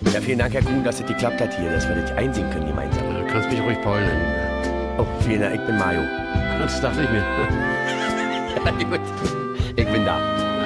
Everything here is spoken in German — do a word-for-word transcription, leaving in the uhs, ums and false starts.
Ja, vielen Dank, Herr Kuhn, dass es geklappt hat hier, dass wir das einsingen können gemeinsam. Du kannst mich ruhig Paul nennen. Oh, vielen Dank, ich bin Mario. Das dachte ich mir. Ja, gut. Ich bin da.